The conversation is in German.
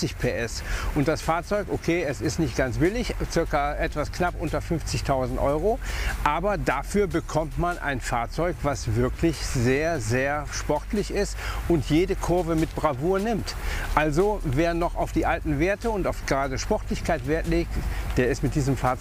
160 PS. Und das Fahrzeug, okay, es ist nicht ganz billig, circa etwas knapp unter 50.000 Euro, aber dafür bekommt man ein Fahrzeug, was wirklich sehr, sehr sportlich ist und jede Kurve mit Bravour nimmt. Also wer noch auf die alten Werte und auf gerade Sportlichkeit Wert legt, der ist mit diesem Fahrzeug